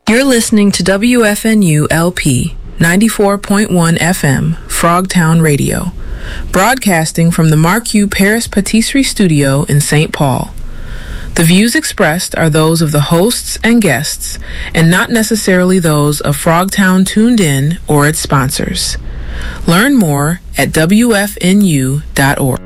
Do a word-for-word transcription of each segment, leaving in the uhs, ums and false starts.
You're listening to W F N U L P ninety-four point one F M, Frogtown Radio, broadcasting from the Marquis Paris Patisserie Studio in Saint Paul. The views expressed are those of the hosts and guests, and not necessarily those of Frogtown Tuned In or its sponsors. Learn more at W F N U dot org.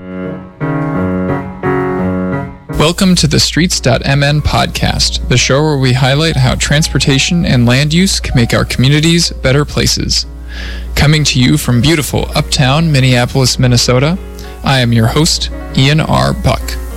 Welcome to the Streets dot M N podcast, the show where we highlight how transportation and land use can make our communities better places. Coming to you from beautiful uptown Minneapolis, Minnesota, I am your host, Ian R. Buck.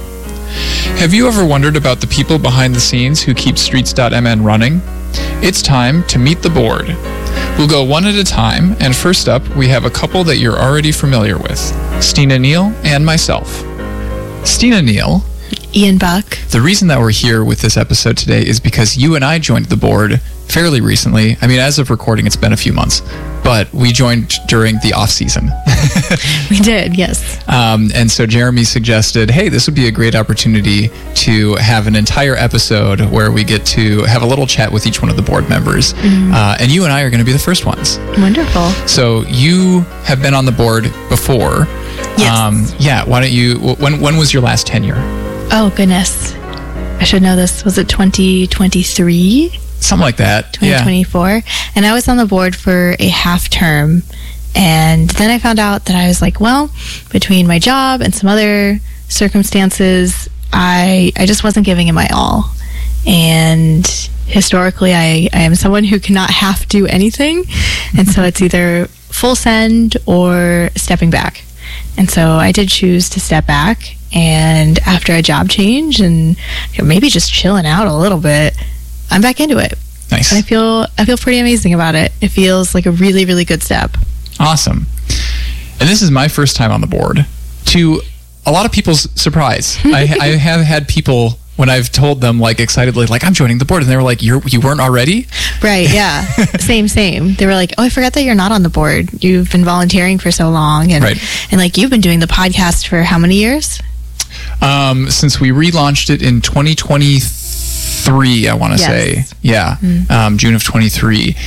Have you ever wondered about the people behind the scenes who keep Streets dot M N running? It's time to meet the board. We'll go one at a time, and first up, we have a couple that you're already familiar with, Stina Neal and myself. Stina Neal, Ian Buck. The reason that we're here with this episode today is because you and I joined the board fairly recently. I mean, as of recording, it's been a few months, but we joined during the off season. We did, yes. Um, and so Jeremy suggested, hey, this would be a great opportunity to have an entire episode where we get to have a little chat with each one of the board members. Mm-hmm. Uh, and you and I are going to be the first ones. Wonderful. So you have been on the board before. Yes. Um, yeah. Why don't you, when, when was your last tenure? Oh, goodness. I should know this. Was it twenty twenty-three? Something like that. twenty twenty-four. Yeah. And I was on the board for a half term. And then I found out that I was like, well, between my job and some other circumstances, I I just wasn't giving it my all. And historically, I, I am someone who cannot half do anything. And so it's either full send or stepping back. And so I did choose to step back. And after a job change and maybe just chilling out a little bit, I'm back into it. Nice. And I feel I feel pretty amazing about it. It feels like a really, really good step. Awesome. And this is my first time on the board. To a lot of people's surprise, I, I have had people, when I've told them like excitedly, like I'm joining the board, and they were like, "You're you weren't already?" Right. Yeah. same. Same. They were like, "Oh, I forgot that you're not on the board. You've been volunteering for so long, and right. and like you've been doing the podcast for how many years?" Um, since we relaunched it in twenty twenty-three, I want to yes. say, yeah, mm. um, June of twenty-three,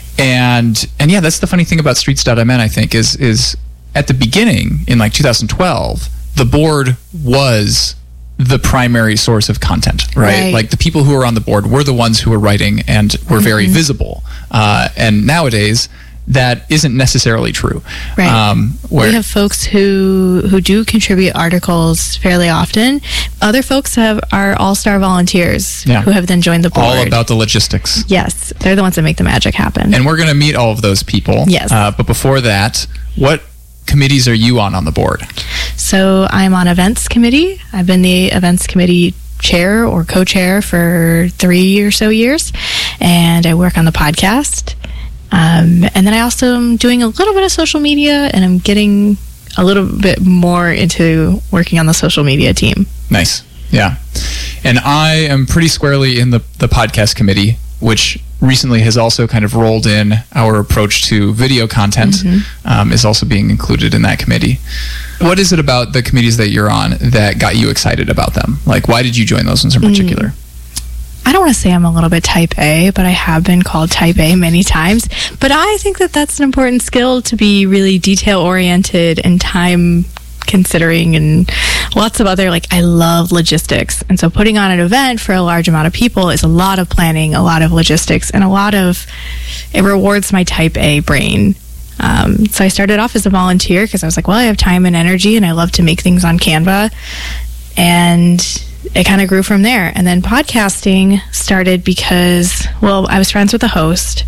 and and yeah, that's the funny thing about Streets dot M N. I think is is at the beginning in like two thousand twelve, the board was the primary source of content, right? right? Like the people who were on the board were the ones who were writing and were mm-hmm. very visible. Uh, and nowadays, that isn't necessarily true. Right. Um, where we have folks who who do contribute articles fairly often. Other folks have are all-star volunteers yeah. who have then joined the board. All about the logistics. Yes. They're the ones that make the magic happen. And we're going to meet all of those people. Yes. Uh, but before that, what committees are you on on the board? So I'm on events committee. I've been the events committee chair or co-chair for three or so years. And I work on the podcast. Um, and then I also am doing a little bit of social media, and I'm getting a little bit more into working on the social media team. Nice. Yeah. And I am pretty squarely in the, the podcast committee, which recently has also kind of rolled in our approach to video content, mm-hmm. um, is also being included in that committee. What is it about the committees that you're on that got you excited about them? Like, why did you join those ones in particular? Mm. I don't want to say I'm a little bit type A, but I have been called type A many times. But I think that that's an important skill, to be really detail-oriented and time-considering, and lots of other, like, I love logistics. And so putting on an event for a large amount of people is a lot of planning, a lot of logistics, and a lot of, it rewards my type A brain. Um, so I started off as a volunteer because I was like, well, I have time and energy, and I love to make things on Canva. And it kind of grew from there. And then podcasting started because, well, I was friends with a host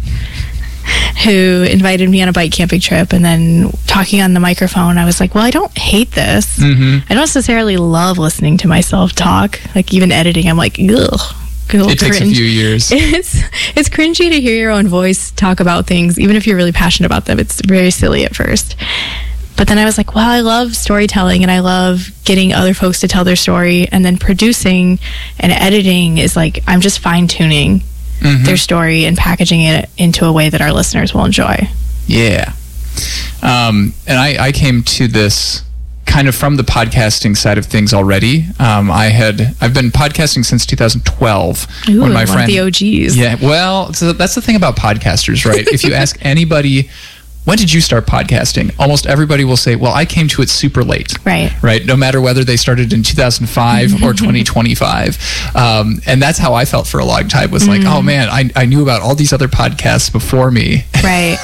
who invited me on a bike camping trip, and then talking on the microphone, I was like, well, I don't hate this. Mm-hmm. I don't necessarily love listening to myself talk. Like, even editing, I'm like, ugh. It takes cringe. a few years. It's it's cringy to hear your own voice talk about things, even if you're really passionate about them. It's very silly at first. But then I was like, well, I love storytelling, and I love getting other folks to tell their story, and then producing and editing is like, I'm just fine-tuning mm-hmm. their story and packaging it into a way that our listeners will enjoy. Yeah. Um, and I, I came to this kind of from the podcasting side of things already. Um, I had I've been podcasting since two thousand twelve. Ooh, when my one friend, of the O Gs. Yeah, well, so that's the thing about podcasters, right? If you ask anybody, when did you start podcasting? Almost everybody will say, well, I came to it super late. Right. Right. No matter whether they started in two thousand five or twenty twenty-five. Um, and that's how I felt for a long time, was like, mm. oh man, I, I knew about all these other podcasts before me. Right.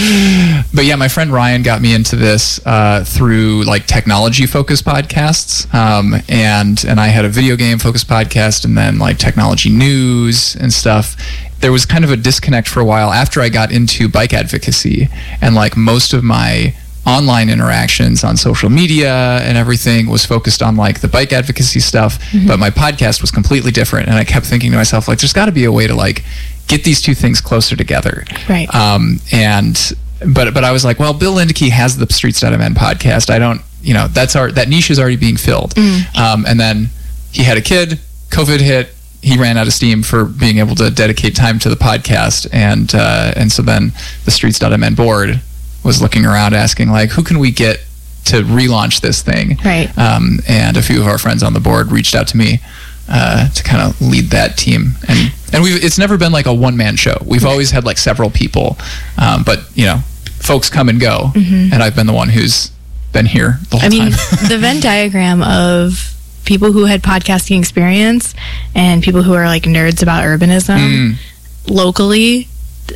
But yeah, my friend Ryan got me into this uh, through like technology focused podcasts. Um, and, and I had a video game focused podcast, and then like technology news and stuff. There was kind of a disconnect for a while after I got into bike advocacy, and like most of my online interactions on social media and everything was focused on like the bike advocacy stuff, mm-hmm. but my podcast was completely different. And I kept thinking to myself, like, there's got to be a way to like get these two things closer together. Right. Um, and but but I was like, well, Bill Lindeke has the Streets.mn podcast. I don't, you know, that's our that niche is already being filled. Mm. Um, and then he had a kid, COVID hit. He ran out of steam for being able to dedicate time to the podcast, and uh, and so then the Streets.mn board was looking around asking, like, who can we get to relaunch this thing? Right. Um, and a few of our friends on the board reached out to me uh, to kind of lead that team, and and we it's never been like a one man show. We've always had like several people, um, but you know, folks come and go, mm-hmm. and I've been the one who's been here the whole I mean, time. The Venn diagram of people who had podcasting experience and people who are like nerds about urbanism mm. locally,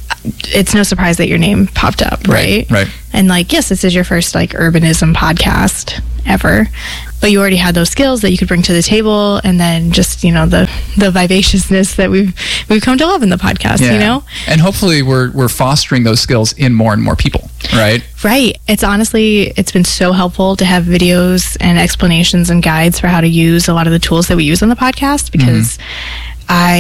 it's no surprise that your name popped up, right? Right, right. And like, yes, this is your first like urbanism podcast ever, but you already had those skills that you could bring to the table, and then just, you know, the the vivaciousness that we've we've come to love in the podcast, yeah. you know? And hopefully we're we're fostering those skills in more and more people, right? Right. It's honestly, it's been so helpful to have videos and explanations and guides for how to use a lot of the tools that we use on the podcast, because mm-hmm.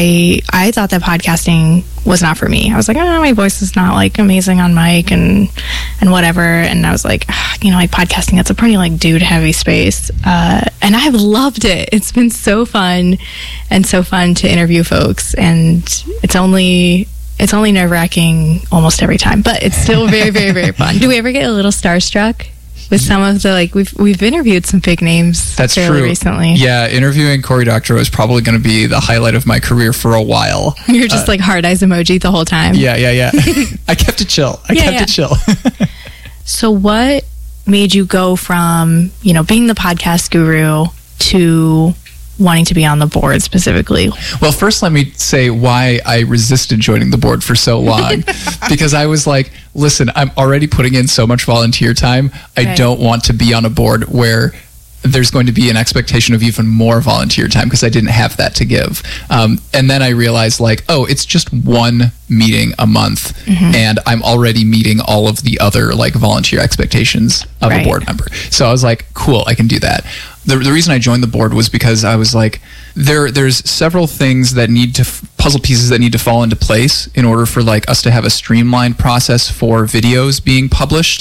I I thought that podcasting was not for me. I was like, oh, my voice is not like amazing on mic and and whatever. And I was like, ah, you know, like podcasting, that's a pretty like dude heavy space. Uh, and I have loved it. It's been so fun and so fun to interview folks. And it's only it's only nerve wracking almost every time, but it's still very, very, very fun. Do we ever get a little starstruck with some of the, like, we've we've interviewed some big names That's fairly true. recently. Yeah, interviewing Cory Doctorow is probably going to be the highlight of my career for a while. You're just uh, like hard eyes emoji the whole time. Yeah, yeah, yeah. I kept it chill. I yeah, kept yeah. it chill. So what made you go from, you know, being the podcast guru to wanting to be on the board specifically? Well, first let me say why I resisted joining the board for so long. Because I was like, listen, I'm already putting in so much volunteer time. I right. don't want to be on a board where there's going to be an expectation of even more volunteer time, because I didn't have that to give. Um, and then I realized, like, oh, it's just one meeting a month, mm-hmm. and I'm already meeting all of the other like volunteer expectations of right. a board member. So I was like, cool, I can do that. The, the reason I joined the board was because I was like, there there's several things that need to, f- puzzle pieces that need to fall into place in order for like us to have a streamlined process for videos being published.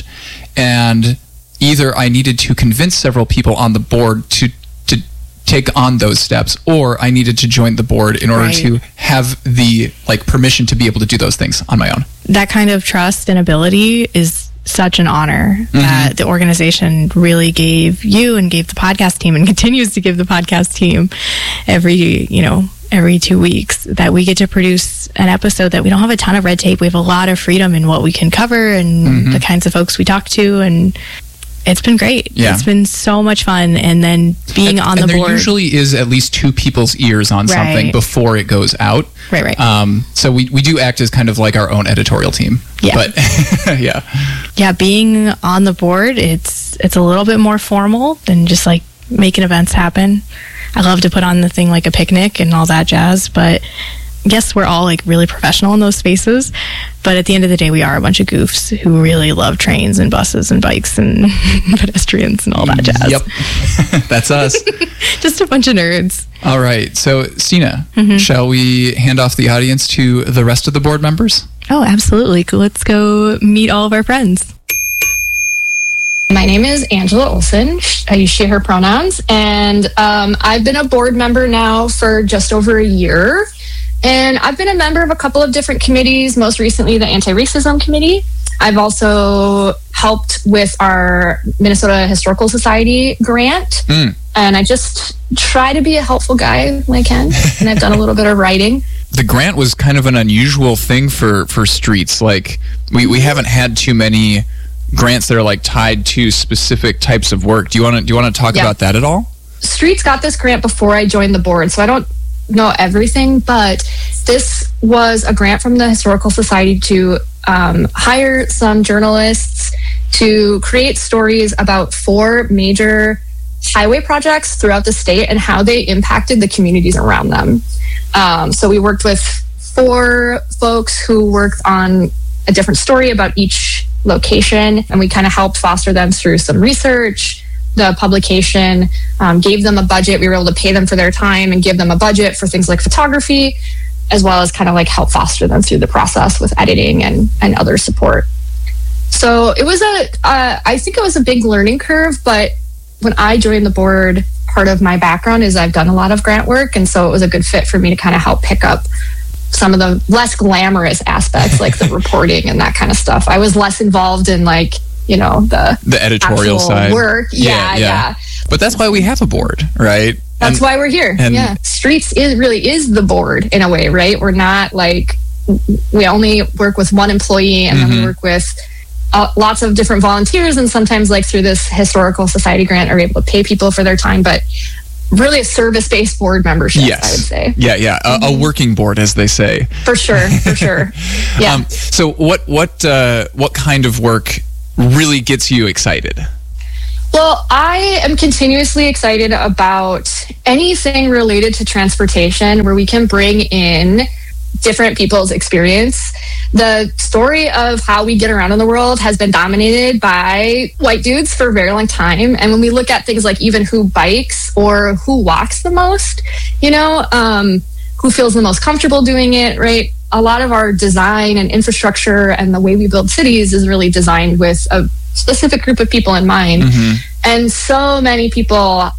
And either I needed to convince several people on the board to to take on those steps, or I needed to join the board in order right. to have the like permission to be able to do those things on my own. That kind of trust and ability is such an honor mm-hmm. that the organization really gave you and gave the podcast team, and continues to give the podcast team every, you know, every two weeks, that we get to produce an episode that we don't have a ton of red tape. We have a lot of freedom in what we can cover and mm-hmm. the kinds of folks we talk to, and it's been great. Yeah. It's been so much fun. And then being and, on and the there board. There usually is at least two people's ears on right. something before it goes out. Right, right. Um, so we, we do act as kind of like our own editorial team. Yeah. But yeah. Yeah, being on the board, it's it's a little bit more formal than just like making events happen. I love to put on the thing like a picnic and all that jazz, but yes, we're all like really professional in those spaces, but at the end of the day, we are a bunch of goofs who really love trains and buses and bikes and pedestrians and all that jazz. Yep. That's us. Just a bunch of nerds. All right. So, Stina, mm-hmm. shall we hand off the audience to the rest of the board members? Oh, absolutely. Let's go meet all of our friends. My name is Angela Olson. I use she, her pronouns, and um, I've been a board member now for just over a year. And I've been a member of a couple of different committees, most recently the Anti-Racism Committee. I've also helped with our Minnesota Historical Society grant. Mm. And I just try to be a helpful guy when I can. And I've done a little bit of writing. The grant was kind of an unusual thing for, for Streets. Like, we, we haven't had too many grants that are like tied to specific types of work. Do you want to do you want to talk yeah. about that at all? Streets got this grant before I joined the board, so I don't know everything, but this was a grant from the Historical Society to um, hire some journalists to create stories about four major highway projects throughout the state and how they impacted the communities around them. Um, so we worked with four folks who worked on a different story about each location, and we kind of helped foster them through some research. The publication um, gave them a budget. We were able to pay them for their time and give them a budget for things like photography, as well as kind of like help foster them through the process with editing and, and other support. So it was a, uh, I think it was a big learning curve, but when I joined the board, part of my background is I've done a lot of grant work. And so it was a good fit for me to kind of help pick up some of the less glamorous aspects, like the reporting and that kind of stuff. I was less involved in like, you know, the the editorial side work. Yeah, yeah, yeah. But that's why we have a board, right? That's and, why we're here. Yeah. Streets is really is the board in a way, right? We're not like, we only work with one employee and mm-hmm. then we work with uh, lots of different volunteers, and sometimes like through this Historical Society grant are able to pay people for their time, but really a service-based board membership, yes. I would say. Yeah, yeah, a, a working board, as they say. For sure, for sure. Yeah. Um, so what what uh, what kind of work really gets you excited? Well, I am continuously excited about anything related to transportation where we can bring in different people's experience. The story of how we get around in the world has been dominated by white dudes for a very long time. And when we look at things like even who bikes or who walks the most, you know, um, who feels the most comfortable doing it, right? A lot of our design and infrastructure and the way we build cities is really designed with a specific group of people in mind. Mm-hmm. And so many people,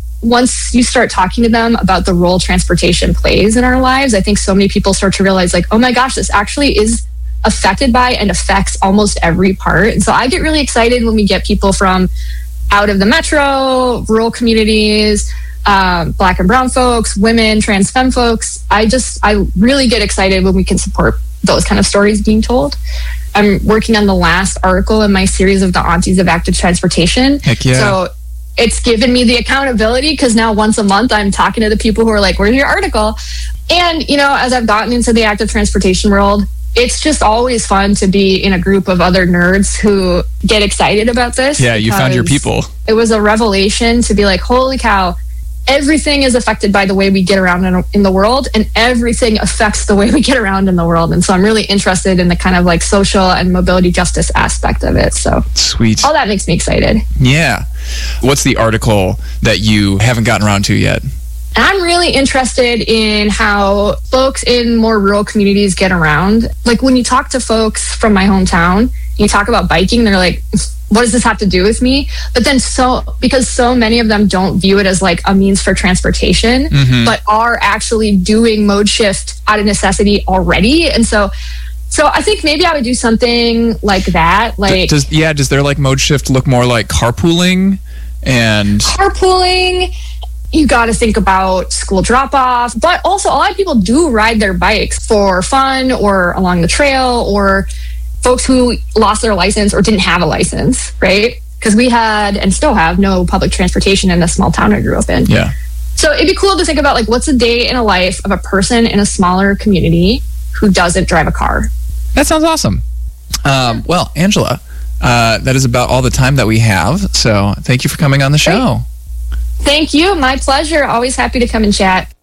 once you start talking to them about the role transportation plays in our lives, I think so many people start to realize like, oh my gosh, this actually is affected by and affects almost every part. And so I get really excited when we get people from out of the metro, rural communities, um, Black and brown folks, women, trans femme folks. I just, I really get excited when we can support those kind of stories being told. I'm working on the last article in my series of the Aunties of Active Transportation. Heck yeah. So it's given me the accountability because now once a month I'm talking to the people who are like, where's your article? And, you know, as I've gotten into the active transportation world, it's just always fun to be in a group of other nerds who get excited about this. Yeah, you found your people. It was a revelation to be like, holy cow, everything is affected by the way we get around in, in the world, and everything affects the way we get around in the world. And so I'm really interested in the kind of like social and mobility justice aspect of it. So sweet. All that makes me excited. Yeah. What's the article that you haven't gotten around to yet? I'm really interested in how folks in more rural communities get around. Like when you talk to folks from my hometown, you talk about biking, they're like, what does this have to do with me? But then so, because so many of them don't view it as like a means for transportation, mm-hmm. but are actually doing mode shift out of necessity already. And so, so I think maybe I would do something like that. Like, does, yeah, does their like mode shift look more like carpooling and carpooling? You got to think about school drop off, but also a lot of people do ride their bikes for fun or along the trail, or folks who lost their license or didn't have a license, right? Because we had and still have no public transportation in the small town I grew up in. Yeah. So it'd be cool to think about like what's a day in a life of a person in a smaller community who doesn't drive a car. That sounds awesome. Um, well, Angela, uh, that is about all the time that we have. So thank you for coming on the show. Great. Thank you. My pleasure. Always happy to come and chat.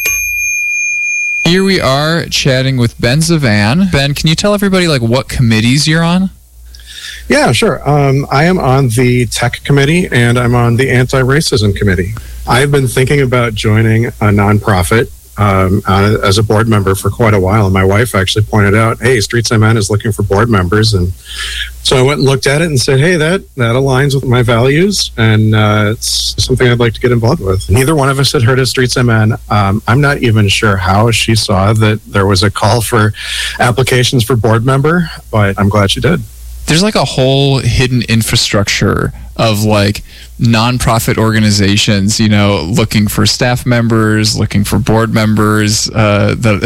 Here we are chatting with Ben Zevan. Ben, can you tell everybody like what committees you're on? Yeah, sure. Um, I am on the tech committee and I'm on the anti-racism committee. I've been thinking about joining a nonprofit um, uh, as a board member for quite a while. And my wife actually pointed out, hey, Streets M N is looking for board members. And so I went and looked at it and said, hey, that, that aligns with my values. And uh, it's something I'd like to get involved with. Neither one of us had heard of Streets M N. Um, I'm not even sure how she saw that there was a call for applications for board member, but I'm glad she did. there's like a whole hidden infrastructure of like nonprofit organizations, you know, looking for staff members, looking for board members. Uh, the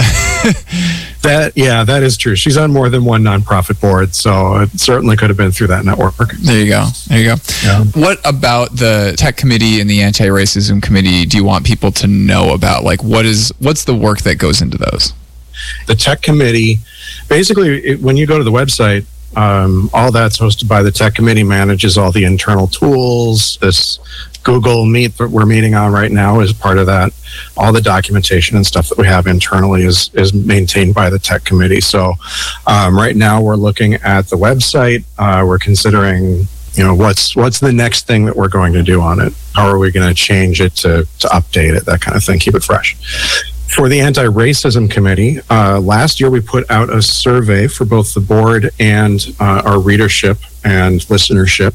that yeah, that is true. She's on more than one nonprofit board, so it certainly could have been through that network. There you go. There you go. Yeah. What about the tech committee and the anti-racism committee do you want people to know about? Like, what is what's the work that goes into those? The tech committee, basically, it, when you go to the website, um, all that's hosted by the tech committee, manages all the internal tools. This Google Meet that we're meeting on right now is part of that. All the documentation and stuff that we have internally is is maintained by the tech committee. So um, right now we're looking at the website. Uh, we're considering, you know, what's what's the next thing that we're going to do on it? How are we going to change it to to update it? That kind of thing. Keep it fresh. For the Anti-Racism Committee, uh, last year we put out a survey for both the board and uh, our readership and listenership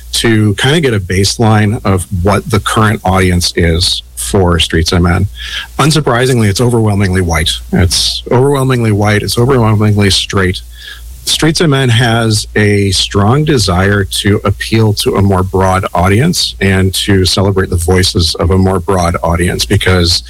to kind of get a baseline of what the current audience is for Streets M N. Unsurprisingly, it's overwhelmingly white. It's overwhelmingly white. It's overwhelmingly straight. Streets M N has a strong desire to appeal to a more broad audience and to celebrate the voices of a more broad audience, because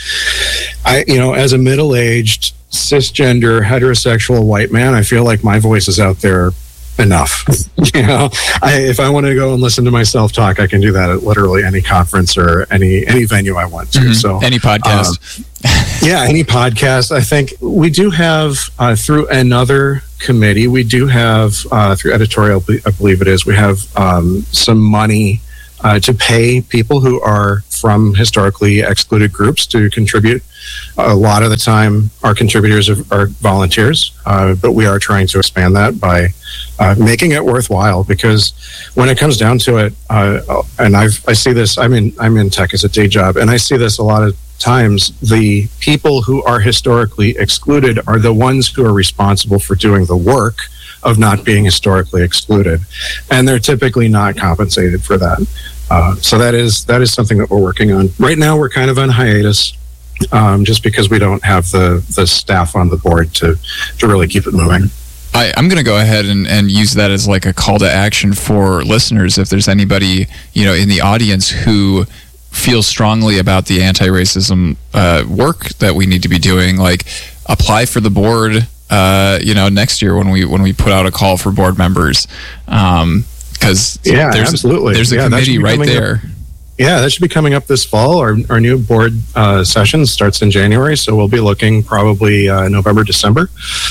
I, you know, as a middle-aged, cisgender, heterosexual white man, I feel like my voice is out there enough. You know, I, if I want to go and listen to myself talk, I can do that at literally any conference or any any venue I want to. Mm-hmm. So any podcast. Um, yeah, any podcast. I think we do have uh, through another committee, we do have uh, through editorial, I believe it is, we have um, some money uh, to pay people who are from historically excluded groups to contribute. A lot of the time, our contributors are, are volunteers, uh, but we are trying to expand that by uh, making it worthwhile. Because when it comes down to it, uh, and I've, I see this, I'm in I'm in tech as a day job, and I see this a lot of times. The people who are historically excluded are the ones who are responsible for doing the work of not being historically excluded, and they're typically not compensated for that. Uh, so that is that is something that we're working on right now. We're kind of on hiatus. Um, just because we don't have the, the staff on the board to, to really keep it moving. I, I'm going to go ahead and, and use that as like a call to action for listeners. If there's anybody, you know, in the audience who feels strongly about the anti-racism uh, work that we need to be doing, like apply for the board, uh, you know, next year when we when we put out a call for board members. Um, because yeah, there's, absolutely. there's a yeah, committee right there. Up. Yeah, that should be coming up this fall. Our our new board uh, session starts in January, so we'll be looking probably uh, November, December.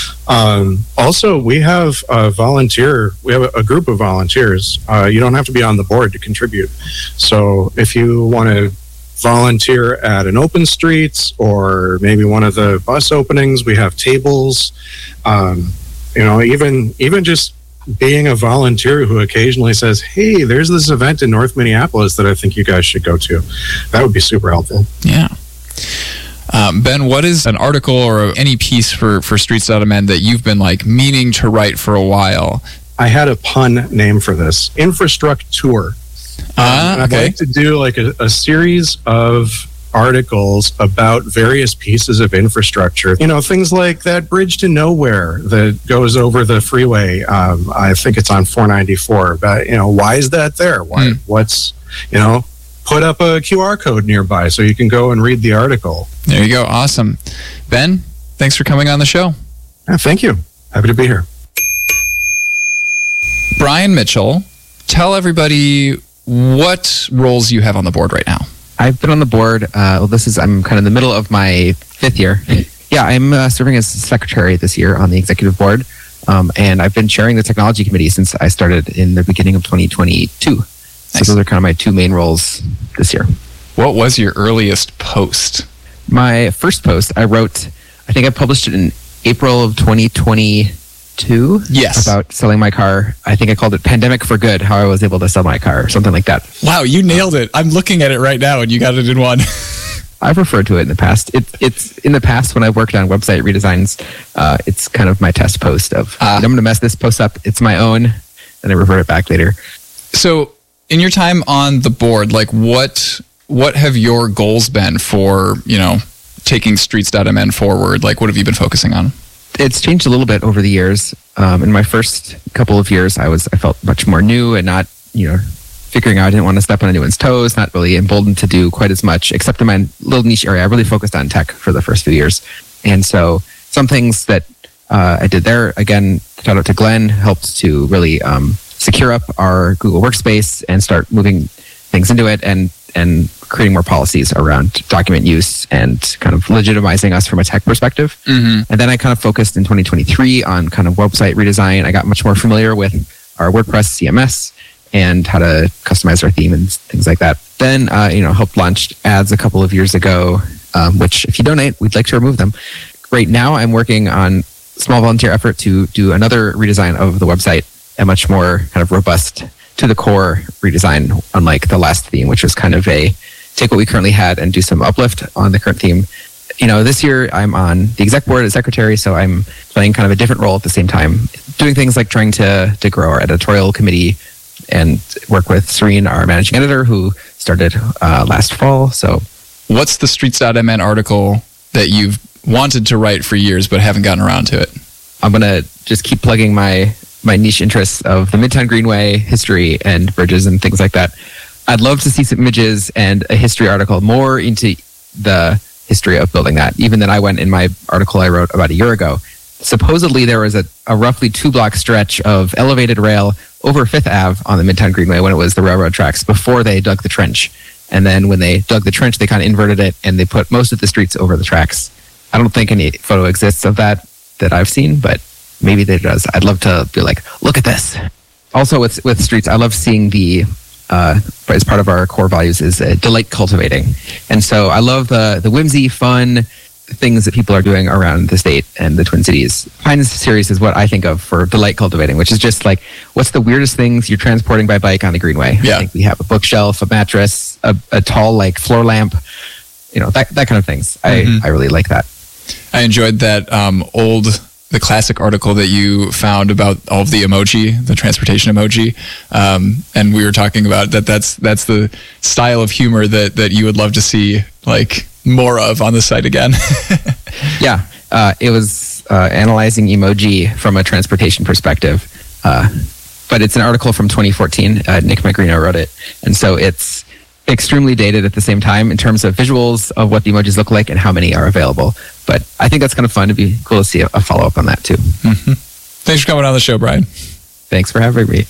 Um, also, we have a volunteer. We have a, a group of volunteers. Uh, you don't have to be on the board to contribute. So if you want to volunteer at an open streets or maybe one of the bus openings, we have tables. Um, you know, even even just being a volunteer who occasionally says, hey, there's this event in North Minneapolis that I think you guys should go to. That would be super helpful. Yeah. Um, Ben, what is an article or any piece for, for Streets M N that you've been like meaning to write for a while? I had a pun name for this. Infrastructure. Uh, um, I'd okay. like to do like a, a series of articles about various pieces of infrastructure. You know, things like that bridge to nowhere that goes over the freeway. Um, I think it's on four ninety-four. But, you know, why is that there? Why? Mm. What's, you know, put up a Q R code nearby so you can go and read the article. There you go. Awesome. Ben, thanks for coming on the show. Yeah, thank you. Happy to be here. Brian Mitchell, tell everybody what roles you have on the board right now. I've been on the board. Uh, well, this is, I'm kind of in the middle of my fifth year. Yeah, I'm uh, serving as secretary this year on the executive board. Um, and I've been chairing the technology committee since I started in the beginning of twenty twenty-two. Nice. So those are kind of my two main roles this year. What was your earliest post? My first post, I wrote, I think I published it in April of twenty twenty-two. Yes. About selling my car. I think I called it Pandemic for Good, how I was able to sell my car, or something like that. Wow, you nailed it. I'm looking at it right now and you got it in one. I've referred to it in the past. It, it's in the past when I've worked on website redesigns, uh, it's kind of my test post of, uh, I'm going to mess this post up. It's my own, and I revert it back later. So in your time on the board, like what, what have your goals been for, you know, taking Streets M N forward? Like what have you been focusing on? It's changed a little bit over the years. Um, in my first couple of years, I was I felt much more new and not, you know, figuring out I didn't want to step on anyone's toes, not really emboldened to do quite as much, except in my little niche area. I really focused on tech for the first few years. And so some things that uh, I did there, again, shout out to Glenn, helped to really um, secure up our Google Workspace and start moving things into it and and creating more policies around document use and kind of legitimizing us from a tech perspective. Mm-hmm. And then I kind of focused in twenty twenty-three on kind of website redesign. I got much more familiar with our WordPress C M S and how to customize our theme and things like that. Then, uh, you know, helped launch ads a couple of years ago, um, which if you donate, we'd like to remove them. Right now, I'm working on small volunteer effort to do another redesign of the website, a much more kind of robust to the core redesign, unlike the last theme, which was kind of a take what we currently had and do some uplift on the current theme. You know, this year I'm on the exec board as secretary, so I'm playing kind of a different role at the same time, doing things like trying to to grow our editorial committee and work with Serene, our managing editor, who started uh, last fall. So, what's the Streets dot M N article that you've wanted to write for years but haven't gotten around to it? I'm gonna just keep plugging my my niche interests of the Midtown Greenway history and bridges and things like that. I'd love to see some images and a history article more into the history of building that, even than I went in my article I wrote about a year ago. Supposedly there was a, a roughly two block stretch of elevated rail over Fifth Avenue on the Midtown Greenway when it was the railroad tracks before they dug the trench. And then when they dug the trench, they kind of inverted it and they put most of the streets over the tracks. I don't think any photo exists of that that I've seen, but maybe there does. I'd love to be like, look at this. Also with with streets, I love seeing the, uh, as part of our core values is uh, delight cultivating. And so I love the the whimsy, fun things that people are doing around the state and the Twin Cities. Pines series is what I think of for delight cultivating, which is just like, what's the weirdest things you're transporting by bike on the Greenway? Yeah. I think we have a bookshelf, a mattress, a, a tall like floor lamp, you know, that that kind of things. Mm-hmm. I, I really like that. I enjoyed that um, old, the classic article that you found about all of the emoji, the transportation emoji. Um, and we were talking about that that's that's the style of humor that, that you would love to see like more of on the site again. Yeah, uh, it was uh, analyzing emoji from a transportation perspective. Uh, but it's an article from twenty fourteen. Uh, Nick Magrino wrote it. And so it's extremely dated at the same time in terms of visuals of what the emojis look like and how many are available. But I think that's kind of fun. To be cool to see a, a follow-up on that too. Mm-hmm. Thanks for coming on the show, Brian. Thanks for having me.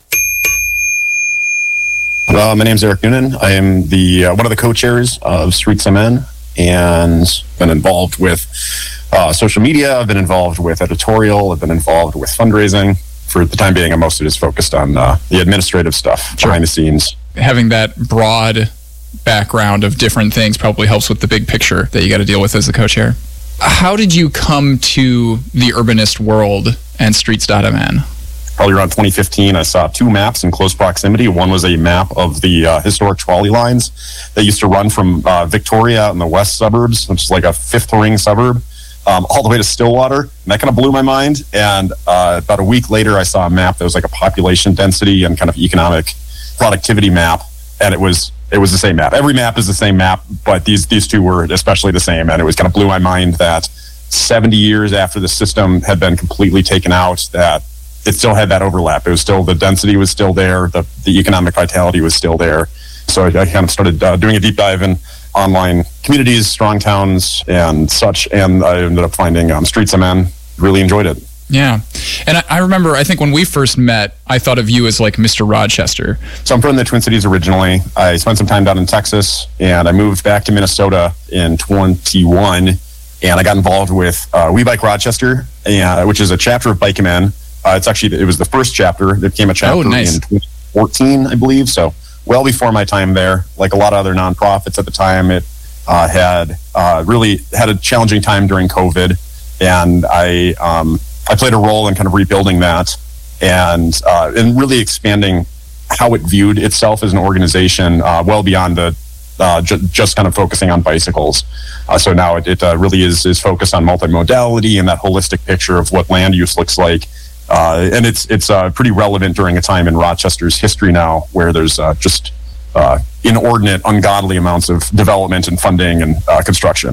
Uh, my name's Eric Noonan. I am the uh, one of the co-chairs of Streets M N and been involved with uh, social media. I've been involved with editorial. I've been involved with fundraising. For the time being, I'm mostly just focused on uh, the administrative stuff Sure. behind the scenes. Having that broad background of different things probably helps with the big picture that you got to deal with as the co-chair. How did you come to the urbanist world and Streets dot M N? Probably around twenty fifteen, I saw two maps in close proximity. One was a map of the uh, historic trolley lines that used to run from uh, Victoria in the west suburbs, which is like a fifth ring suburb, um, all the way to Stillwater. And that kind of blew my mind. And uh, about a week later, I saw a map that was like a population density and kind of economic productivity map. And it was it was the same map. Every map is the same map, but these these two were especially the same. And it was kind of blew my mind that seventy years after the system had been completely taken out, that it still had that overlap. It was still, the density was still there. The, the economic vitality was still there. So I, I kind of started uh, doing a deep dive in online communities, strong towns and such. And I ended up finding um, Streets M N. Really enjoyed it. Yeah. And I, I remember, I think when we first met, I thought of you as like Mister Rochester. So I'm from the Twin Cities originally. I spent some time down in Texas and I moved back to Minnesota in twenty-one. And I got involved with uh, We Bike Rochester, and, which is a chapter of Bike M N. Uh, it's actually, it was the first chapter. It became a chapter oh, nice. in twenty fourteen, I believe. So well before my time there. Like a lot of other nonprofits at the time, it uh, had uh, really had a challenging time during COVID. And I um, I played a role in kind of rebuilding that and, uh, and really expanding how it viewed itself as an organization uh, well beyond the uh, ju- just kind of focusing on bicycles. Uh, so now it, it uh, really is, is focused on multimodality and that holistic picture of what land use looks like. Uh, and it's it's uh, pretty relevant during a time in Rochester's history now where there's uh, just uh, inordinate, ungodly amounts of development and funding and uh, construction.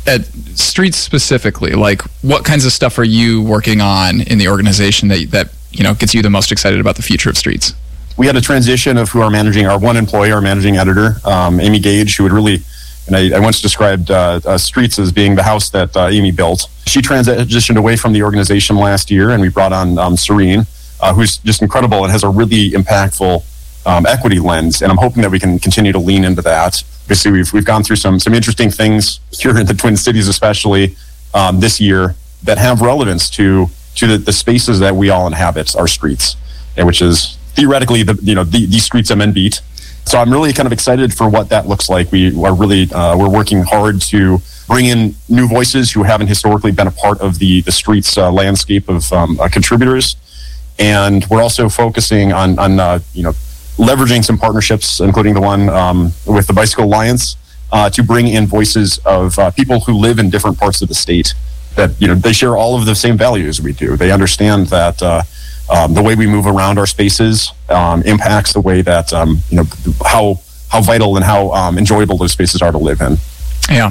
at Streets specifically, like what kinds of stuff are you working on in the organization that that you know gets you the most excited about the future of Streets? We had a transition of who our managing, our one employee, our managing editor, um, Amy Gage, who would really, and I, I once described uh, uh, Streets as being the house that uh, Amy built. She transitioned away from the organization last year, and we brought on um, Serene, uh, who's just incredible and has a really impactful um, equity lens. And I'm hoping that we can continue to lean into that. Obviously, we've we've gone through some some interesting things here in the Twin Cities, especially um, this year, that have relevance to to the, the spaces that we all inhabit, our streets, and which is theoretically the you know the, these streets M N beat. So I'm really kind of excited for what that looks like. We are really uh, we're working hard to bring in new voices who haven't historically been a part of the the streets uh, landscape of um, uh, contributors, and we're also focusing on on uh, you know. leveraging some partnerships, including the one um, with the Bicycle Alliance, uh, to bring in voices of uh, people who live in different parts of the state. That you know they share all of the same values we do. They understand that uh, um, the way we move around our spaces um, impacts the way that um, you know how how vital and how um, enjoyable those spaces are to live in. Yeah.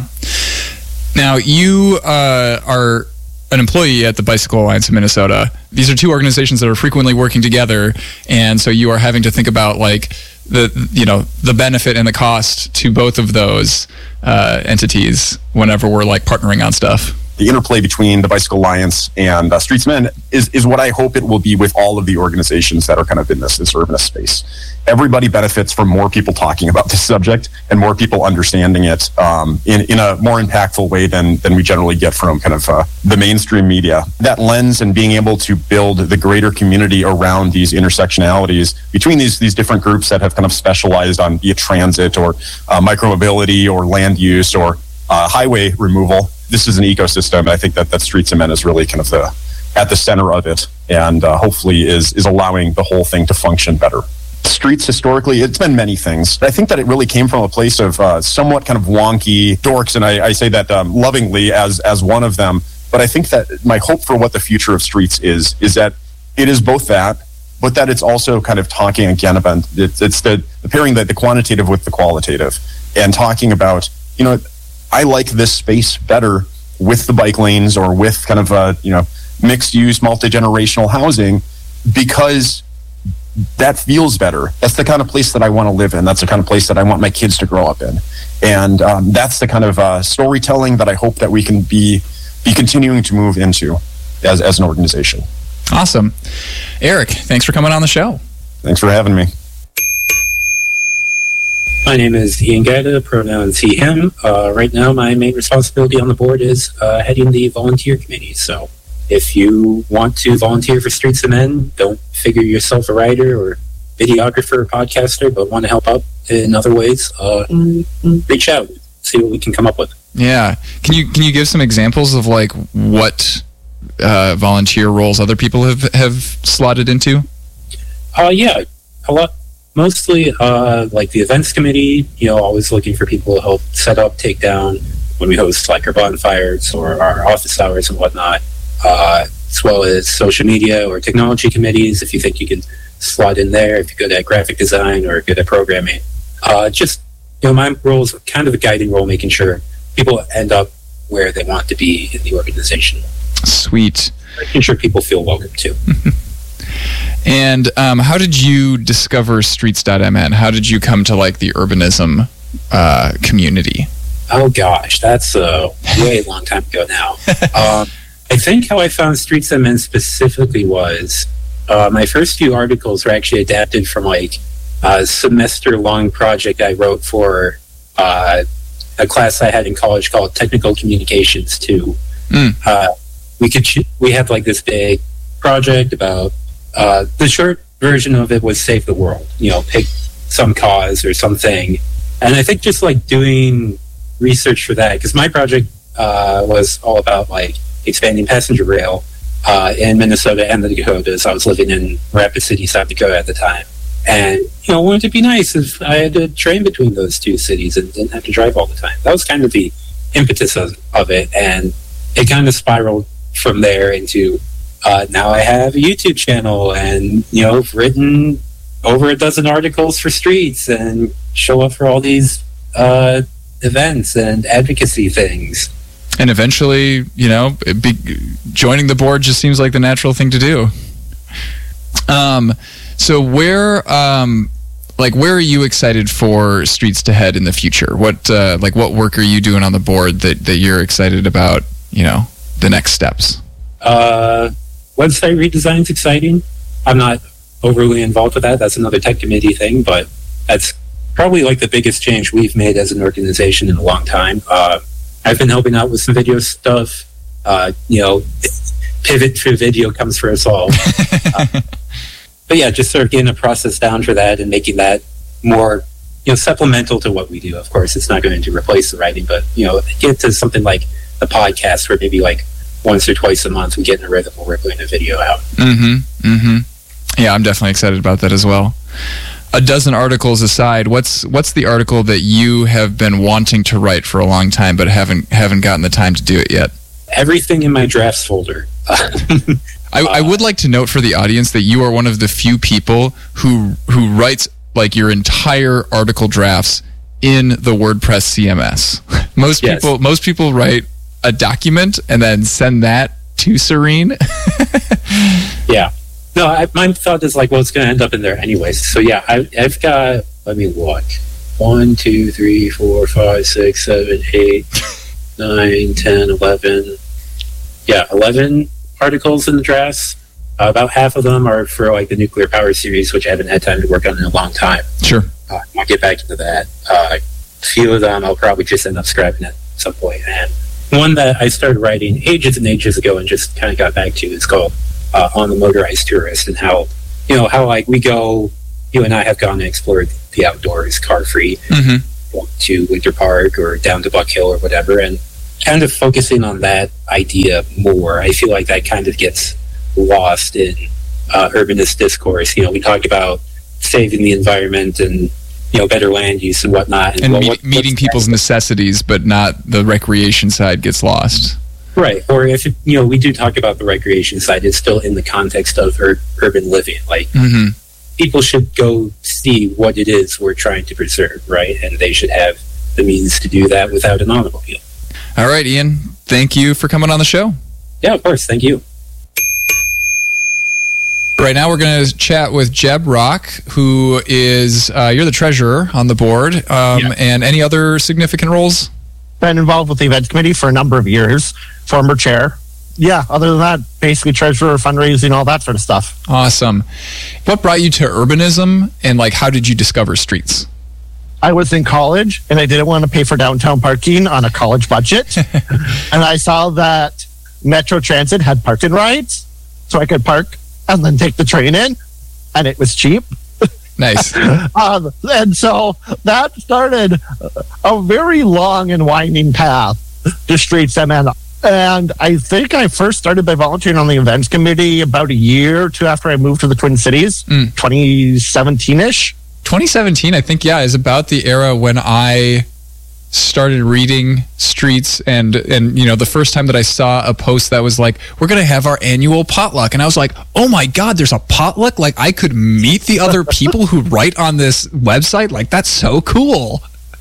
Now you uh, are an employee at the Bicycle Alliance of Minnesota. These are two organizations that are frequently working together, and so you are having to think about like the you know the benefit and the cost to both of those uh, entities whenever we're like partnering on stuff. The interplay between the Bicycle Alliance and uh, Streetsmen is, is what I hope it will be with all of the organizations that are kind of in this, this urbanist space. Everybody benefits from more people talking about this subject and more people understanding it um, in, in a more impactful way than, than we generally get from kind of uh, the mainstream media. That lens and being able to build the greater community around these intersectionalities between these, these different groups that have kind of specialized on be it transit or uh, micromobility or land use or uh, highway removal. This is an ecosystem. I think that, that Streets M N is really kind of the at the center of it, and uh, hopefully is is allowing the whole thing to function better. Streets historically, it's been many things. I think that it really came from a place of uh, somewhat kind of wonky dorks, and I, I say that um, lovingly as as one of them. But I think that my hope for what the future of Streets is is that it is both that, but that it's also kind of talking again about it's, it's the, the pairing the, the quantitative with the qualitative, and talking about you know. I like this space better with the bike lanes or with kind of uh, you know mixed use, multi-generational housing because that feels better. That's the kind of place that I want to live in. That's the kind of place that I want my kids to grow up in. And um, that's the kind of uh, storytelling that I hope that we can be be continuing to move into as, as an organization. Awesome. Eric, thanks for coming on the show. Thanks for having me. My name is Ian Gaida, pronouns he, him. Uh, right now, my main responsibility on the board is uh, heading the volunteer committee. So if you want to volunteer for Streets M N, don't figure yourself a writer or videographer or podcaster, but want to help out in other ways, uh, reach out, see what we can come up with. Yeah. Can you can you give some examples of like what uh, volunteer roles other people have, have slotted into? Uh, yeah, a lot. Mostly uh, like the events committee, you know, always looking for people to help set up, take down when we host like our bonfires or our office hours and whatnot, uh, as well as social media or technology committees if you think you can slot in there, if you're good at graphic design or good at programming. Uh, just, you know, my role is kind of a guiding role, making sure people end up where they want to be in the organization. Sweet. Making sure people feel welcome too. And um, how did you discover Streets dot M N? How did you come to like the urbanism uh, community? Oh gosh, that's a way long time ago now. um, I think how I found Streets M N specifically was uh, my first few articles were actually adapted from like a semester-long project I wrote for uh, a class I had in college called Technical Communications two. Mm. Uh, we could ch- we had like this big project about. Uh, the short version of it was save the world, you know, pick some cause or something. And I think just like doing research for that, because my project uh, was all about like expanding passenger rail uh, in Minnesota and the Dakotas. I was living in Rapid City, South Dakota at the time. And, you know, wouldn't it be nice if I had to train between those two cities and didn't have to drive all the time? That was kind of the impetus of, of it. And it kind of spiraled from there into Uh, now I have a YouTube channel and, you know, I've written over a dozen articles for Streets and show up for all these uh, events and advocacy things. And eventually, you know, be, joining the board just seems like the natural thing to do. Um, so where, um, like, where are you excited for Streets to head in the future? What, uh, like, what work are you doing on the board that, that you're excited about, you know, the next steps? Uh, website redesign's exciting. I'm not overly involved with that. That's another tech committee thing, but that's probably like the biggest change we've made as an organization in a long time. Uh, I've been helping out with some video stuff. Uh, you know, pivot to video comes for us all. uh, but yeah, just sort of getting a process down for that and making that more, you know, supplemental to what we do. Of course, it's not going to replace the writing, but, you know, get to something like the podcast where maybe like once or twice a month we get in a rhythm where we're putting a video out. Mm-hmm. Mm-hmm. Yeah, I'm definitely excited about that as well. A dozen articles aside, what's what's the article that you have been wanting to write for a long time but haven't haven't gotten the time to do it yet? Everything in my drafts folder. I, I would like to note for the audience that you are one of the few people who who writes like your entire article drafts in the WordPress C M S. Most Yes. people most people write a document and then send that to Serene. Yeah. No, I, my thought is like, well, it's going to end up in there anyways. So yeah, I, I've got, let me look. One, two, three, four, five, six, seven, eight, nine, ten, eleven. Yeah, eleven articles in the drafts. Uh, about half of them are for like the nuclear power series, which I haven't had time to work on in a long time. Sure. Uh, I'll get back into that. Uh, a few of them I'll probably just end up scrapping at some point. And one that I started writing ages and ages ago and just kind of got back to is called uh, On the Motorized Tourist, and how, you know, how like we go, you and I have gone and explored the outdoors car-free, Mm-hmm. to Winter Park or down to Buck Hill or whatever, and kind of focusing on that idea more. I feel like that kind of gets lost in uh, urbanist discourse. You know, we talk about saving the environment and, you know, better land use and whatnot. And well, meet, what- meeting what's people's next? necessities, but not the recreation side gets lost. Right. Or if, it, you know, we do talk about the recreation side, it's still in the context of ur- urban living. Like, Mm-hmm. people should go see what it is we're trying to preserve, right? And they should have the means to do that without an automobile. All right, Ian, thank you for coming on the show. Yeah, of course. Thank you. Right now, we're going to chat with Jeb Rock, who is, uh, you're the treasurer on the board, um, Yeah. and any other significant roles? Been involved with the events committee for a number of years, former chair. Yeah, other than that, basically treasurer, fundraising, all that sort of stuff. Awesome. What brought you to urbanism, and like, how did you discover Streets? I was in college and I didn't want to pay for downtown parking on a college budget. And I saw that Metro Transit had parking rides, so I could park and then take the train in, and it was cheap. Nice. Um, and so that started a very long and winding path to Streets M N. And I think I first started by volunteering on the events committee about a year or two after I moved to the Twin Cities, Mm. twenty seventeen-ish. twenty seventeen, I think, yeah, is about the era when I started reading Streets, and and you know, the first time that I saw a post that was like, we're gonna have our annual potluck, and I was like, oh my god, there's a potluck? Like, I could meet the other people who write on this website? Like, that's so cool.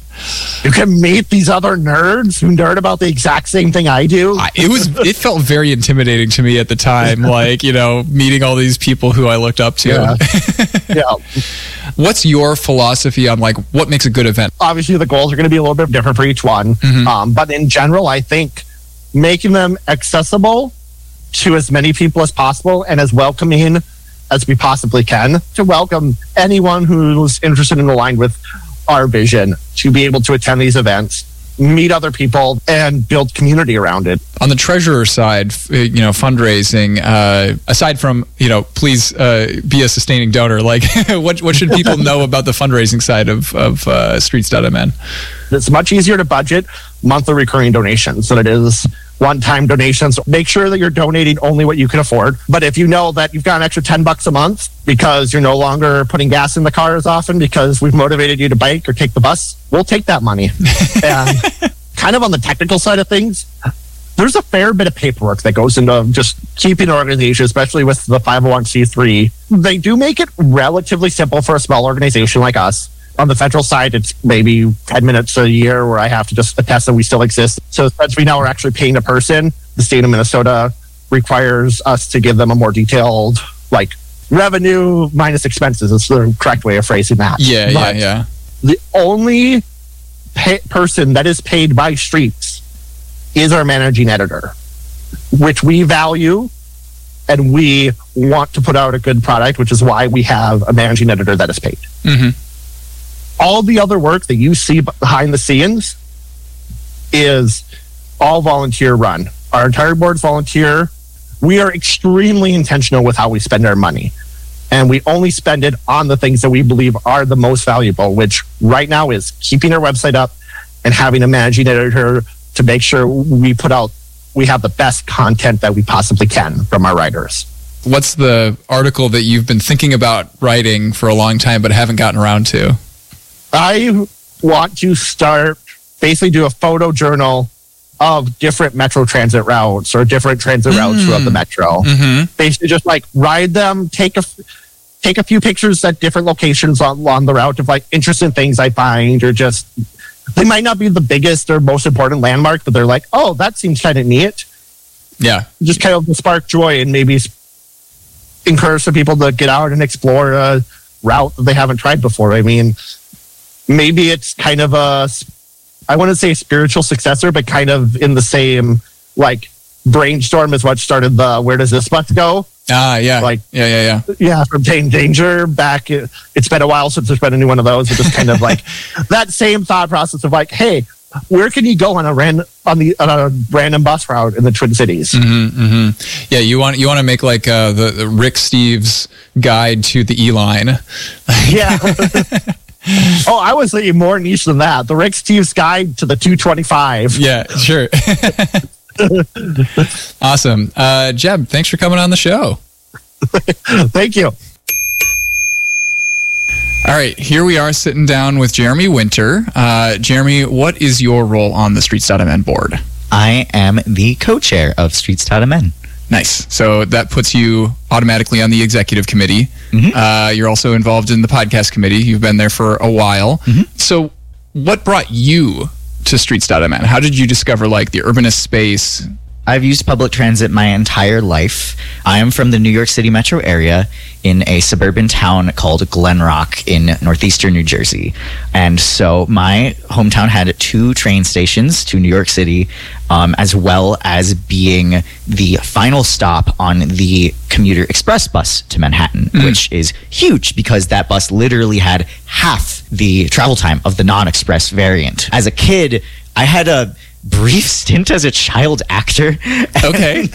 You can meet these other nerds who nerd about the exact same thing I do. I, it was it felt very intimidating to me at the time, like, you know, meeting all these people who I looked up to. Yeah. Yeah. What's your philosophy on like what makes a good event? Obviously, the goals are going to be a little bit different for each one. Mhm. Um, but in general, I think making them accessible to as many people as possible and as welcoming as we possibly can to welcome anyone who's interested and aligned with our vision to be able to attend these events, meet other people, and build community around it. On the treasurer side, f- uh, you know, fundraising, uh, aside from, you know, please uh, be a sustaining donor, like what what should people know about the fundraising side of, of uh, streets dot m n? It's much easier to budget monthly recurring donations than it is one-time donations. Make sure that you're donating only what you can afford. But if you know that you've got an extra ten bucks a month because you're no longer putting gas in the car as often because we've motivated you to bike or take the bus, we'll take that money. And kind of on the technical side of things, there's a fair bit of paperwork that goes into just keeping an organization, especially with the five oh one c three. They do make it relatively simple for a small organization like us. On the federal side, it's maybe ten minutes a year where I have to just attest that we still exist. So since we now are actually paying a person, the state of Minnesota requires us to give them a more detailed, like, revenue minus expenses is the correct way of phrasing that. Yeah, But yeah, yeah. the only pay- person that is paid by Streets is our managing editor, which we value, and we want to put out a good product, which is why we have a managing editor that is paid. Mm-hmm. All the other work that you see behind the scenes is all volunteer run. Our entire board's volunteer. We are extremely intentional with how we spend our money. And we only spend it on the things that we believe are the most valuable, which right now is keeping our website up and having a managing editor to make sure we put out, we have the best content that we possibly can from our writers. What's the article that you've been thinking about writing for a long time but haven't gotten around to? I want to start, basically do a photo journal of different Metro Transit routes or different transit routes Mm. throughout the Metro. Mm-hmm. Basically just like ride them, take a, take a few pictures at different locations on, on the route of like interesting things I find, or just, they might not be the biggest or most important landmark, but they're like, oh, that seems kind of neat. Yeah. Just kind of spark joy and maybe encourage some people to get out and explore a route that they haven't tried before. I mean, maybe it's kind of a, I wouldn't say spiritual successor, but kind of in the same, like, brainstorm as what started the Where Does This Bus Go? Ah, yeah. Like, yeah, yeah, yeah. Yeah, from Tame Danger back. It's been a while since there's been any one of those. It's just kind of like that same thought process of like, hey, where can you go on a ran on the on a random bus route in the Twin Cities? Mm-hmm, mm-hmm. Yeah, you want you want to make like uh, the, the Rick Steves guide to the E line. Yeah. Oh, I was thinking more niche than that. The Rick Steves guide to the two twenty-five. Yeah, sure. Awesome. Uh, Jeb, thanks for coming on the show. Thank you. All right, here we are sitting down with Jeremy Winter. Uh, Jeremy, what is your role on the Streets dot M N board? I am the co-chair of Streets dot M N. Nice. So that puts you automatically on the executive committee. Mm-hmm. Uh, you're also involved in the podcast committee. You've been there for a while. Mm-hmm. So what brought you to Streets dot M N? How did you discover like the urbanist space? I've used public transit my entire life. I am from the New York City metro area in a suburban town called Glen Rock in northeastern New Jersey. And so my hometown had two train stations to New York City, um, as well as being the final stop on the commuter express bus to Manhattan, mm. which is huge because that bus literally had half the travel time of the non-express variant. As a kid, I had a brief stint as a child actor. Okay.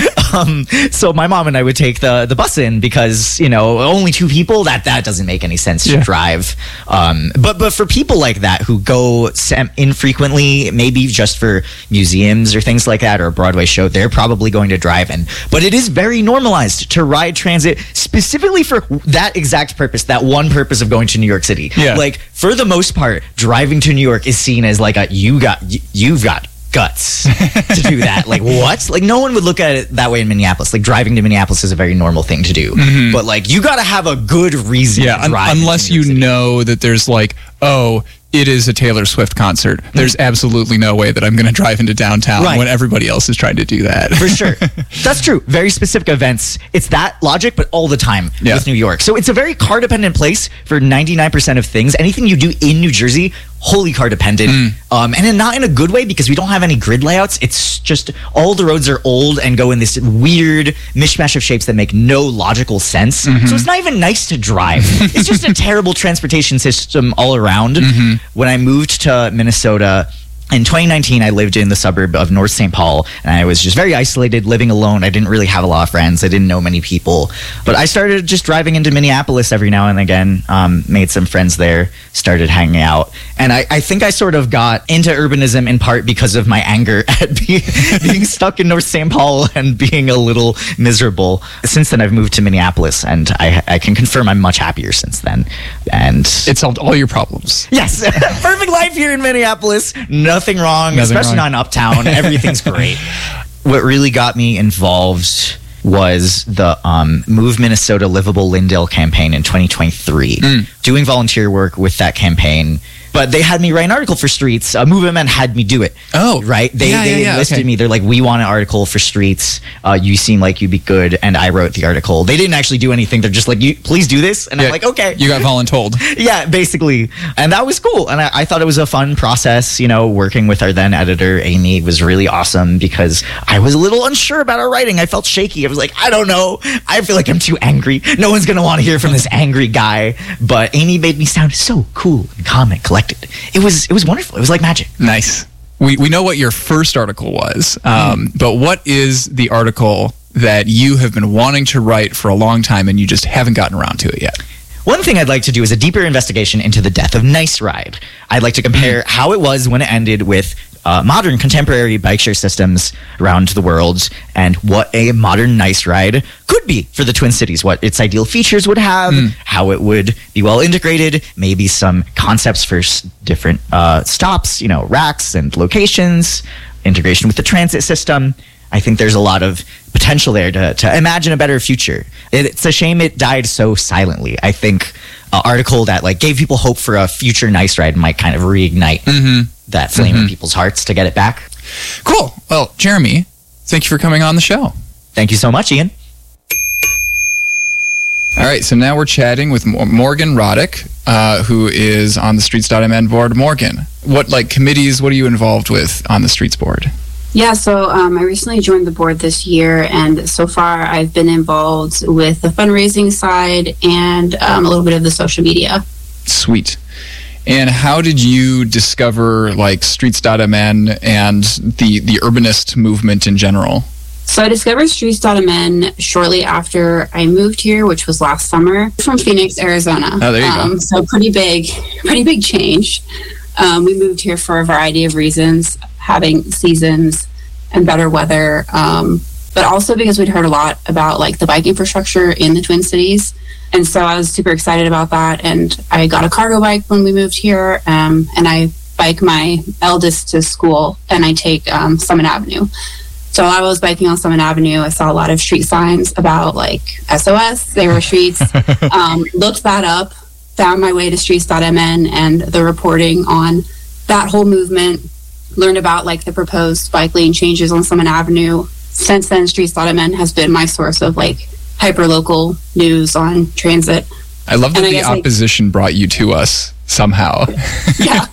um, so my mom and I would take the, the bus in because, you know, only two people, that, that doesn't make any sense to yeah. drive. Um, but, but for people like that who go sem- infrequently, maybe just for museums or things like that, or a Broadway show, they're probably going to drive in. But it is very normalized to ride transit specifically for that exact purpose, that one purpose of going to New York City. Yeah. Like, for the most part, driving to New York is seen as like a, you got, you've got guts to do that. Like, what? Like, no one would look at it that way in Minneapolis. Like, driving to Minneapolis is a very normal thing to do. Mm-hmm. But like, you got to have a good reason yeah, to drive un- unless you City. know that there's like, oh, it is a Taylor Swift concert. There's absolutely no way that I'm going to drive into downtown right. when everybody else is trying to do that. For sure. That's true. Very specific events. It's that logic, but all the time yeah. with New York. So it's a very car dependent place for ninety-nine percent of things. Anything you do in New Jersey, wholly car dependent. Mm. Um, and not in a good way because we don't have any grid layouts. It's just all the roads are old and go in this weird mishmash of shapes that make no logical sense. Mm-hmm. So it's not even nice to drive. It's just a terrible transportation system all around. Mm-hmm. When I moved to Minnesota in twenty nineteen, I lived in the suburb of North Saint Paul, and I was just very isolated, living alone. I didn't really have a lot of friends. I didn't know many people. But I started just driving into Minneapolis every now and again, um, made some friends there, started hanging out. And I, I think I sort of got into urbanism in part because of my anger at be, being stuck in North Saint Paul and being a little miserable. Since then, I've moved to Minneapolis, and I, I can confirm I'm much happier since then. And it solved all your problems. Yes. Perfect life here in Minneapolis. Nothing wrong, Nothing especially wrong. Not in Uptown. Everything's great. What really got me involved was the um, Move Minnesota Livable Lindale campaign in twenty twenty-three. Mm. Doing volunteer work with that campaign. But they had me write an article for Streets. Uh, Move M N had me do it. Oh, right. They yeah, they yeah, yeah, listed okay. me. They're like, we want an article for Streets. Uh, you seem like you'd be good, and I wrote the article. They didn't actually do anything. They're just like, you please do this, and yeah, I'm like, okay. You got voluntold. Yeah, basically, and that was cool. And I, I thought it was a fun process. You know, working with our then editor Amy was really awesome because I was a little unsure about our writing. I felt shaky. I was like, I don't know. I feel like I'm too angry. No one's gonna want to hear from this angry guy. But Amy made me sound so cool and calm and collected. It was. It was wonderful. It was like magic. Nice. We we know what your first article was, um, mm. but what is the article that you have been wanting to write for a long time and you just haven't gotten around to it yet? One thing I'd like to do is a deeper investigation into the death of Nice Ride. I'd like to compare mm. how it was when it ended with uh, modern contemporary bike share systems around the world and what a modern Nice Ride could be for the Twin Cities, what its ideal features would have, mm. how it would be well integrated, maybe some concepts for s- different uh, stops, you know, racks and locations, integration with the transit system. I think there's a lot of potential there to, to imagine a better future. It, it's a shame it died so silently. I think an article that like gave people hope for a future Nice Ride might kind of reignite mm-hmm. that flame mm-hmm. in people's hearts to get it back. Cool. Well, Jeremy, thank you for coming on the show. Thank you so much, Ian. All right, so now we're chatting with Morgan Roddick, uh, who is on the Streets dot M N board. Morgan, what like committees, what are you involved with on the Streets board? Yeah, so um, I recently joined the board this year, and so far I've been involved with the fundraising side and um, a little bit of the social media. Sweet. And how did you discover like Streets dot M N and the, the urbanist movement in general? So I discovered Streets dot M N shortly after I moved here, which was last summer, from Phoenix, Arizona. Oh, there you um, go. So pretty big, pretty big change. Um, we moved here for a variety of reasons, having seasons and better weather, um, but also because we'd heard a lot about like the bike infrastructure in the Twin Cities. And so I was super excited about that. And I got a cargo bike when we moved here, um, and I bike my eldest to school, and I take um, Summit Avenue. So while I was biking on Summit Avenue, I saw a lot of street signs about like S O S, there were streets, um, looked that up, found my way to Streets dot M N and the reporting on that whole movement, learned about like the proposed bike lane changes on Summit Avenue. Since then, Streets dot M N has been my source of like hyper-local news on transit. I love that and the guess, opposition like, brought you to us somehow. Yeah.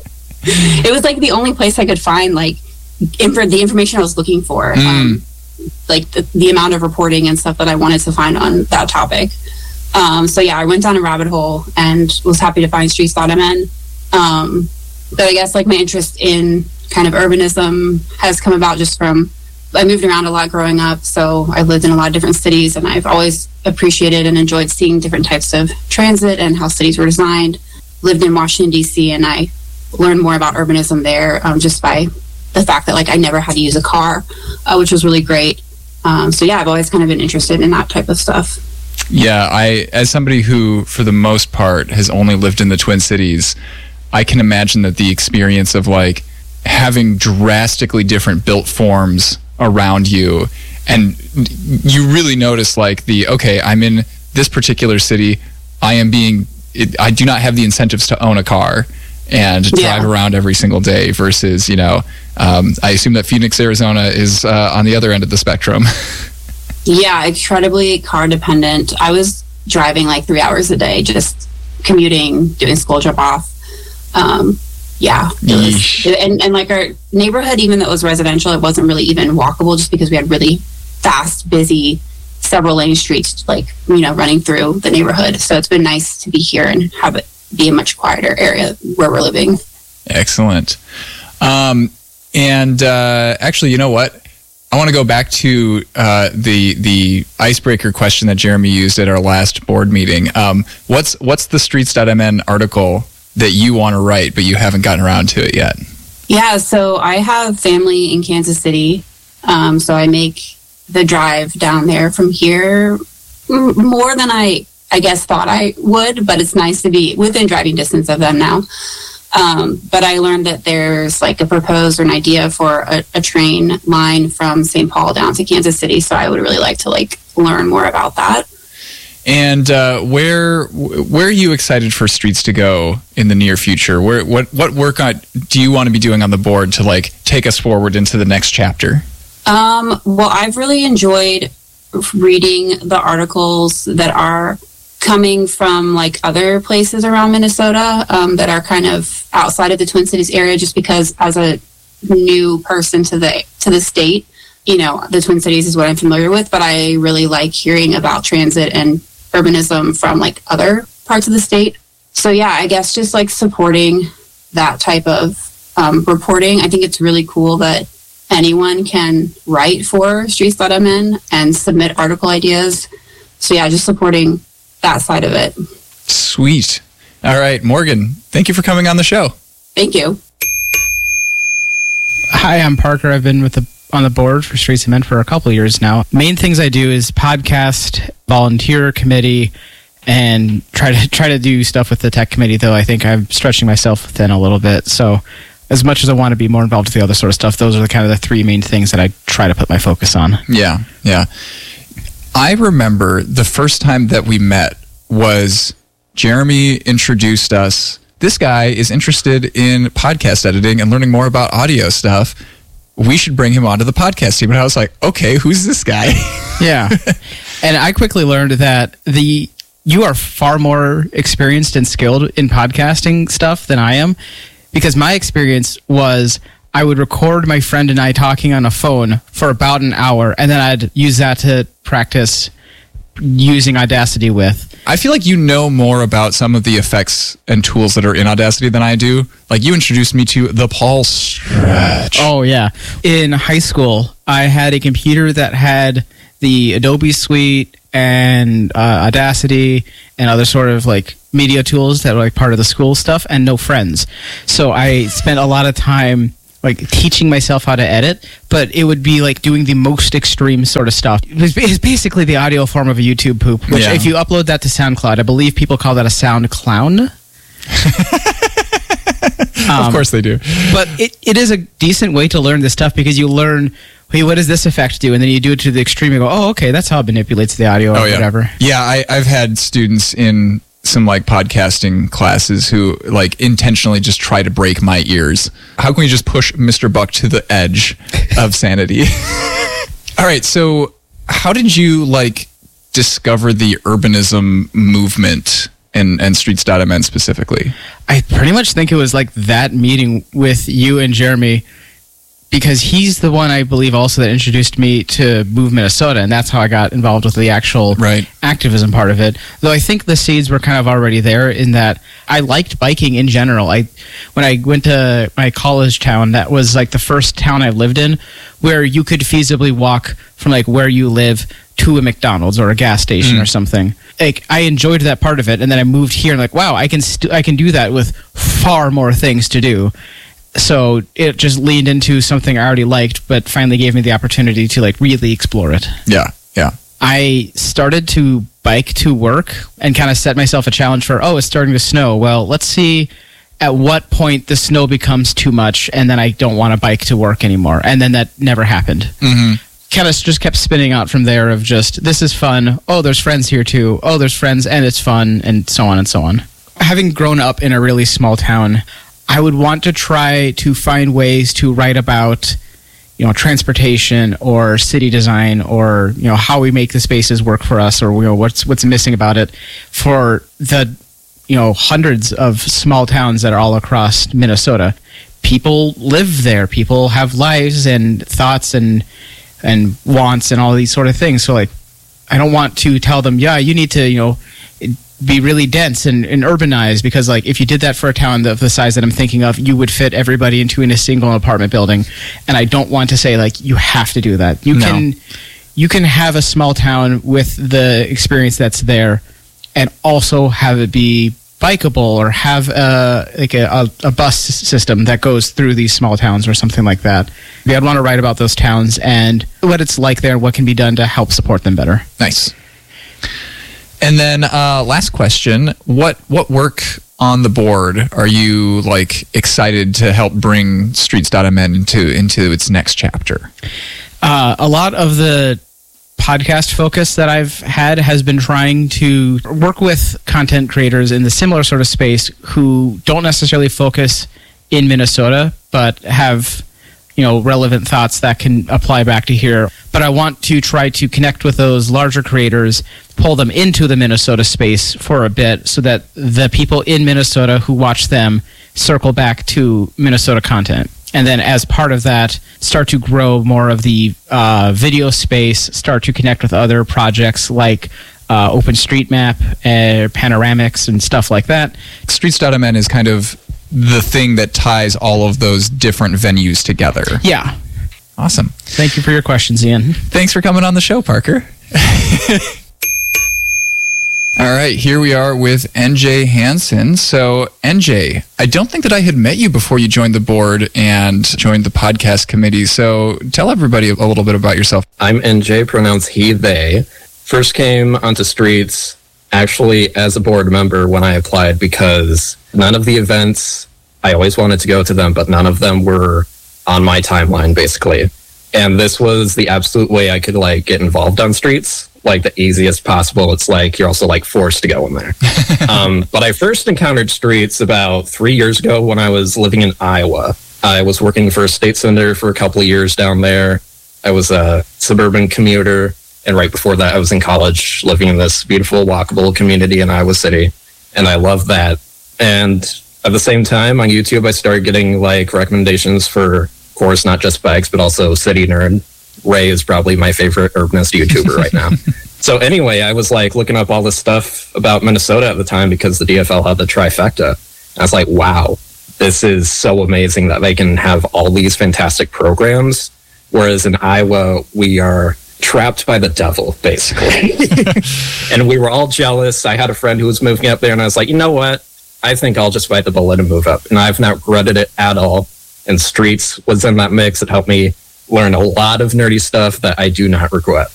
It was like the only place I could find like inf- the information I was looking for. Mm. Um, like the, the amount of reporting and stuff that I wanted to find on that topic. Um, so yeah, I went down a rabbit hole and was happy to find Streets dot M N. Um, but I guess like my interest in kind of urbanism has come about just from, I moved around a lot growing up. So I lived in a lot of different cities, and I've always appreciated and enjoyed seeing different types of transit and how cities were designed. Lived in Washington, D C, and I learned more about urbanism there um, just by the fact that like I never had to use a car, uh, which was really great. Um, so yeah, I've always kind of been interested in that type of stuff. Yeah, I, as somebody who, for the most part, has only lived in the Twin Cities, I can imagine that the experience of like having drastically different built forms around you, and you really notice like the, okay, I'm in this particular city, I am being, it, I do not have the incentives to own a car and yeah. drive around every single day versus, you know, um, I assume that Phoenix, Arizona is uh, on the other end of the spectrum. Yeah, incredibly car dependent. I was driving like three hours a day, just commuting, doing school drop off. Um, yeah. It was, and, and like our neighborhood, even though it was residential, it wasn't really even walkable just because we had really fast, busy, several lane streets, like, you know, running through the neighborhood. So it's been nice to be here and have it be a much quieter area where we're living. Excellent. Um, and uh, actually, you know what? I want to go back to uh, the the icebreaker question that Jeremy used at our last board meeting. Um, what's what's the Streets dot M N article that you want to write, but you haven't gotten around to it yet? Yeah, so I have family in Kansas City. Um, so I make the drive down there from here more than I, I guess, thought I would, but it's nice to be within driving distance of them now. Um, but I learned that there's like a proposed or an idea for a, a train line from Saint Paul down to Kansas City. So I would really like to like learn more about that. And uh, where where are you excited for Streets to go in the near future? Where what what work on, do you want to be doing on the board to like take us forward into the next chapter? Um, well, I've really enjoyed reading the articles that are coming from like other places around Minnesota um, that are kind of outside of the Twin Cities area. Just because as a new person to the to the state, you know, the Twin Cities is what I'm familiar with. But I really like hearing about transit and urbanism from like other parts of the state. So yeah, I guess just like supporting that type of um, reporting. I think it's really cool that anyone can write for streets dot m n and submit article ideas. So yeah, just supporting that side of it. Sweet. All right, Morgan, thank you for coming on the show. Thank you. Hi, I'm Parker. I've been with the on the board for Streets dot m n for a couple of years now. Main things I do is podcast, volunteer committee, and try to try to do stuff with the tech committee, though I think I'm stretching myself thin a little bit. So as much as I want to be more involved with the other sort of stuff, those are the kind of the three main things that I try to put my focus on. Yeah, yeah. I remember the first time that we met was Jeremy introduced us. This guy is interested in podcast editing and learning more about audio stuff. We should bring him onto the podcast team. And I was like, okay, who's this guy? Yeah. And I quickly learned that the you are far more experienced and skilled in podcasting stuff than I am, because my experience was I would record my friend and I talking on a phone for about an hour, and then I'd use that to practice using Audacity with. I feel like you know more about some of the effects and tools that are in Audacity than I do. Like, you introduced me to the Paul Stretch. Oh, yeah. In high school, I had a computer that had the Adobe Suite and uh, Audacity and other sort of like media tools that were like part of the school stuff, and no friends. So I spent a lot of time like teaching myself how to edit, but it would be like doing the most extreme sort of stuff. It was, it's basically the audio form of a YouTube poop, which yeah. if you upload that to SoundCloud, I believe people call that a sound clown. um, of course they do. But it, it is a decent way to learn this stuff, because you learn, hey, what does this effect do? And then you do it to the extreme. You go, oh, okay, that's how it manipulates the audio or oh, yeah. whatever. Yeah, I, I've had students in some like podcasting classes who like intentionally just try to break my ears. How can we just push Mister Buck to the edge of sanity? All right, so how did you like discover the urbanism movement and and Streets dot m n specifically? I pretty much think it was like that meeting with you and Jeremy, because he's the one, I believe, also that introduced me to Move Minnesota, and that's how I got involved with the actual right. activism part of it. Though I think the seeds were kind of already there, in that I liked biking in general. I, when I went to my college town, that was like the first town I lived in where you could feasibly walk from like where you live to a McDonald's or a gas station mm. or something. Like, I enjoyed that part of it, and then I moved here and like, wow, I can st- I can do that with far more things to do. So it just leaned into something I already liked, but finally gave me the opportunity to like really explore it. Yeah, yeah. I started to bike to work and kind of set myself a challenge for, oh, it's starting to snow. Well, let's see at what point the snow becomes too much and then I don't want to bike to work anymore. And then that never happened. Mm-hmm. Kind of just kept spinning out from there of just, this is fun. Oh, there's friends here too. Oh, there's friends and it's fun, and so on and so on. Having grown up in a really small town, I would want to try to find ways to write about, you know, transportation or city design, or, you know, how we make the spaces work for us, or, you know, what's what's missing about it for the, you know, hundreds of small towns that are all across Minnesota. People live there. People have lives and thoughts and and wants and all these sort of things. So, like, I don't want to tell them, yeah, you need to, you know, be really dense and, and urbanized, because like if you did that for a town of the size that I'm thinking of, you would fit everybody into in a single apartment building. And I don't want to say like you have to do that. You no. can you can have a small town with the experience that's there and also have it be bikeable, or have a like a, a, a bus system that goes through these small towns or something like that. I'd want to write about those towns and what it's like there and what can be done to help support them better. Nice. And then uh, last question, what what work on the board are you like excited to help bring Streets.mn into into its next chapter? Uh, a lot of the podcast focus that I've had has been trying to work with content creators in the similar sort of space who don't necessarily focus in Minnesota, but have, you know, relevant thoughts that can apply back to here. But I want to try to connect with those larger creators, pull them into the Minnesota space for a bit so that the people in Minnesota who watch them circle back to Minnesota content. And then as part of that, start to grow more of the uh, video space, start to connect with other projects like uh, OpenStreetMap, uh, Panoramics, and stuff like that. Streets.mn is kind of the thing that ties all of those different venues together. Yeah. Awesome. Thank you for your questions, Ian. Thanks for coming on the show, Parker. All right, here we are with N J Hansen. So, N J, I don't think that I had met you before you joined the board and joined the podcast committee. So, tell everybody a little bit about yourself. I'm N J, pronouns he, they. First came onto Streets actually as a board member when I applied because none of the events, I always wanted to go to them, but none of them were on my timeline, basically. And this was the absolute way I could, like, get involved on Streets. Like the easiest possible. It's like you're also like forced to go in there. um, but I first encountered Streets about three years ago when I was living in Iowa. I was working for a state senator for a couple of years down there. I was a suburban commuter. And right before that, I was in college living in this beautiful, walkable community in Iowa City. And I loved that. And at the same time on YouTube, I started getting like recommendations for, of course, not just bikes, but also City Nerd. Ray is probably my favorite urbanist YouTuber right now. So anyway, I was like looking up all this stuff about Minnesota at the time because the D F L had the trifecta. I was like, wow, this is so amazing that they can have all these fantastic programs. Whereas in Iowa, we are trapped by the devil, basically. And we were all jealous. I had a friend who was moving up there and I was like, you know what? I think I'll just bite the bullet and move up. And I've not regretted it at all. And Streets was in that mix. It helped me learn a lot of nerdy stuff that I do not regret.